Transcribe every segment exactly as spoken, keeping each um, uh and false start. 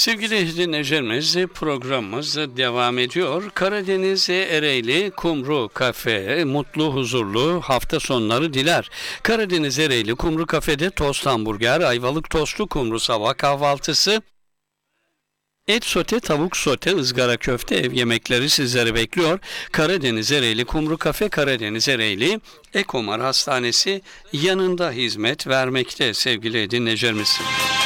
Sevgili dinleyicilerimiz, programımız devam ediyor. Karadeniz Ereğli Kumru Kafe mutlu huzurlu hafta sonları diler. Karadeniz Ereğli Kumru Kafe'de tost hamburger, ayvalık tostlu kumru sabah kahvaltısı, et sote, tavuk sote, ızgara köfte, ev yemekleri sizleri bekliyor. Karadeniz Ereğli Kumru Kafe, Karadeniz Ereğli Ekomar Hastanesi yanında hizmet vermekte sevgili dinleyicilerimiz.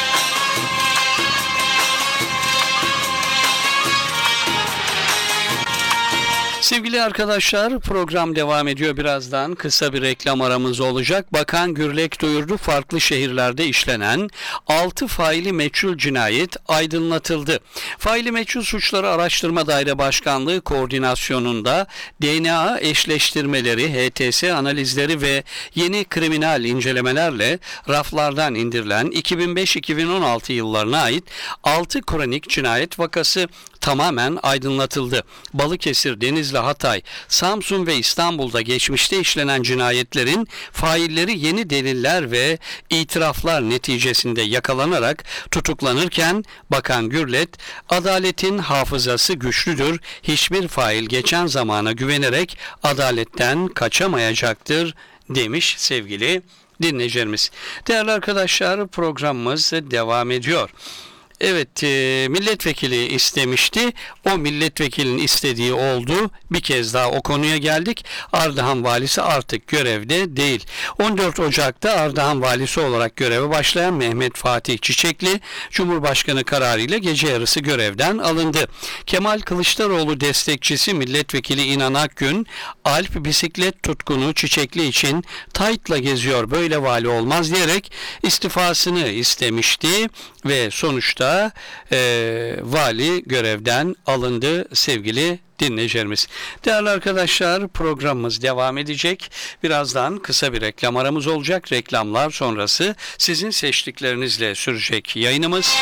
Sevgili arkadaşlar, program devam ediyor. Birazdan kısa bir reklam aramız olacak. Bakan Gürlek duyurdu, farklı şehirlerde işlenen altı faili meçhul cinayet aydınlatıldı. Faili meçhul suçları araştırma daire başkanlığı koordinasyonunda D N A eşleştirmeleri, H T S analizleri ve yeni kriminal incelemelerle raflardan indirilen iki bin beş iki bin on altı yıllarına ait altı kronik cinayet vakası tamamen aydınlatıldı. Balıkesir, Denizli, Hatay, Samsun ve İstanbul'da geçmişte işlenen cinayetlerin failleri yeni deliller ve itiraflar neticesinde yakalanarak tutuklanırken Bakan Gürlet, adaletin hafızası güçlüdür, hiçbir fail geçen zamana güvenerek adaletten kaçamayacaktır demiş sevgili dinleyicilerimiz. Değerli arkadaşlar, programımız devam ediyor. Evet, e, milletvekili istemişti. O milletvekilinin istediği oldu. Bir kez daha o konuya geldik. Ardahan valisi artık görevde değil. on dört Ocak'ta Ardahan valisi olarak göreve başlayan Mehmet Fatih Çiçekli, Cumhurbaşkanı kararıyla gece yarısı görevden alındı. Kemal Kılıçdaroğlu destekçisi milletvekili İnan Akgün, Alp bisiklet tutkunu Çiçekli için taytla geziyor, böyle vali olmaz diyerek istifasını istemişti ve sonuçta e, vali görevden alındı sevgili dinleyicilerimiz. Değerli arkadaşlar, programımız devam edecek. Birazdan kısa bir reklam aramız olacak. Reklamlar sonrası sizin seçtiklerinizle sürecek yayınımız.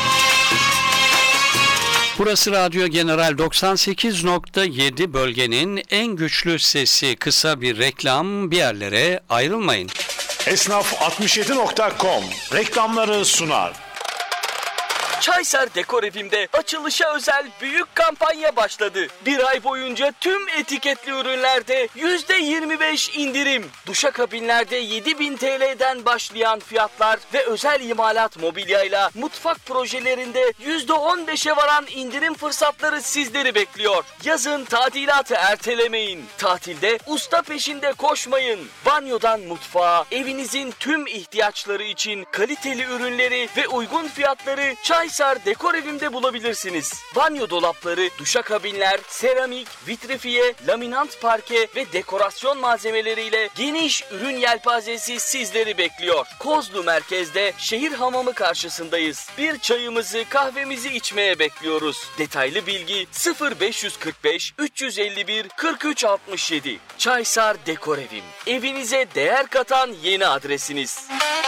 Burası Radyo General doksan sekiz nokta yedi, bölgenin en güçlü sesi. Kısa bir reklam, bir yerlere ayrılmayın. Esnaf altmış yedi nokta com reklamları sunar. Çayser Dekor Evim'de açılışa özel büyük kampanya başladı. Bir ay boyunca tüm etiketli ürünlerde yüzde yirmi beş indirim. Duşakabinlerde yedi bin T L'den başlayan fiyatlar ve özel imalat mobilyayla mutfak projelerinde yüzde on beşe varan indirim fırsatları sizleri bekliyor. Yazın tadilatı ertelemeyin. Tatilde usta peşinde koşmayın. Banyodan mutfağa, evinizin tüm ihtiyaçları için kaliteli ürünleri ve uygun fiyatları Çayser Dekor Evim'de bulabilirsiniz. Banyo dolapları, duşakabinler, seramik, vitrifiye, laminant parke ve dekorasyon malzemeleriyle geniş ürün yelpazesi sizleri bekliyor. Kozlu merkezde şehir hamamı karşısındayız. Bir çayımızı, kahvemizi içmeye bekliyoruz. Detaylı bilgi sıfır beş kırk beş üç yüz elli bir kırk üç altmış yedi. Çaysar Dekor Evim. Evinize değer katan yeni adresiniz.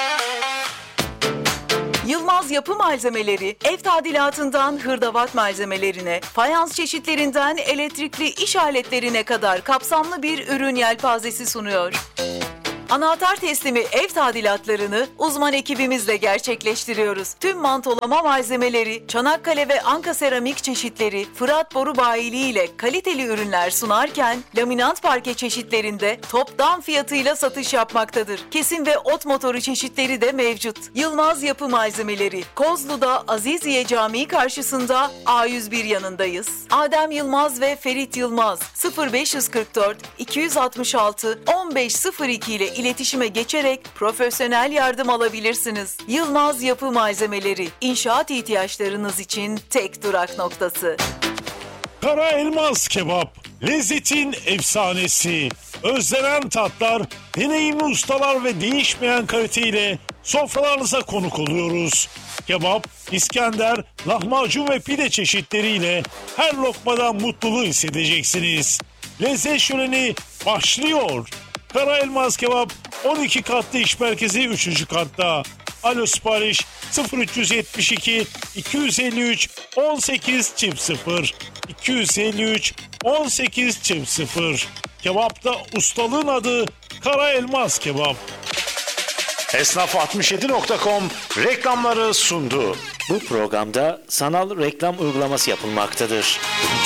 Yılmaz Yapı Malzemeleri, ev tadilatından hırdavat malzemelerine, fayans çeşitlerinden elektrikli iş aletlerine kadar kapsamlı bir ürün yelpazesi sunuyor. Anahtar teslimi ev tadilatlarını uzman ekibimizle gerçekleştiriyoruz. Tüm mantolama malzemeleri, Çanakkale ve Anka seramik çeşitleri, Fırat Boru Bayiliği ile kaliteli ürünler sunarken, laminant parke çeşitlerinde toptan fiyatıyla satış yapmaktadır. Kesim ve ot motoru çeşitleri de mevcut. Yılmaz Yapı Malzemeleri, Kozlu'da Aziziye Camii karşısında A yüz bir yanındayız. Adem Yılmaz ve Ferit Yılmaz, sıfır beş kırk dört iki altı altı on beş sıfır iki ile iletişime geçerek profesyonel yardım alabilirsiniz. Yılmaz Yapı Malzemeleri, inşaat ihtiyaçlarınız için tek durak noktası. Kara Elmas Kebap, lezzetin efsanesi. Özlenen tatlar, deneyimli ustalar ve değişmeyen kaliteyle sofralarınıza konuk oluyoruz. Kebap, İskender, lahmacun ve pide çeşitleriyle her lokmadan mutluluğu hissedeceksiniz. Lezzet şöleni başlıyor. Kara Elmas Kebap on iki katlı iş merkezi üçüncü katta. Alo sipariş sıfır üç yetmiş iki iki elli üç on sekiz çift sıfır iki elli üç on sekiz çift sıfır. Kebapta ustalığın adı Kara Elmas Kebap. esnaf altmış yedi nokta com reklamları sundu. Bu programda sanal reklam uygulaması yapılmaktadır.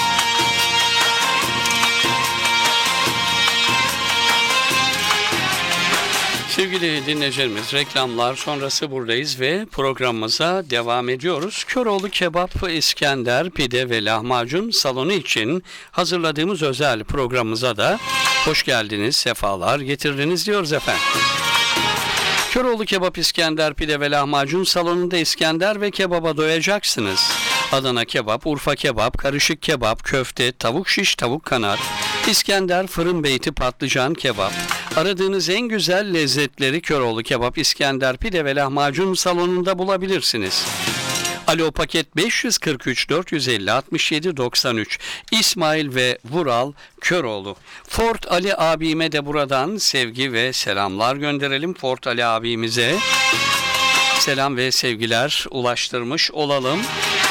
Sevgili dinleyicilerimiz, reklamlar sonrası buradayız ve programımıza devam ediyoruz. Köroğlu Kebap, İskender, Pide ve Lahmacun salonu için hazırladığımız özel programımıza da hoş geldiniz, sefalar getirdiniz diyoruz efendim. Köroğlu Kebap, İskender, Pide ve Lahmacun salonunda İskender ve kebaba doyacaksınız. Adana kebap, Urfa kebap, karışık kebap, köfte, tavuk şiş, tavuk kanat, İskender, fırın beyti, patlıcan kebap. Aradığınız en güzel lezzetleri Köroğlu Kebap, İskender, Pide ve Lahmacun salonunda bulabilirsiniz. Alo paket beş yüz kırk üç dört yüz elli altmış yedi doksan üç İsmail ve Vural Köroğlu. Fort Ali abime de buradan sevgi ve selamlar gönderelim. Fort Ali abimize selam ve sevgiler ulaştırmış olalım.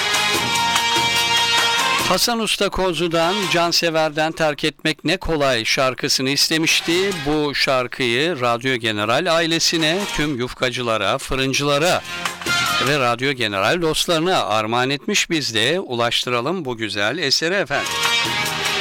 Hasan Usta Kozlu'dan Cansever'den Terk Etmek Ne Kolay şarkısını istemişti. Bu şarkıyı Radyo General ailesine, tüm yufkacılara, fırıncılara ve Radyo General dostlarına armağan etmiş, biz de ulaştıralım bu güzel eseri efendim.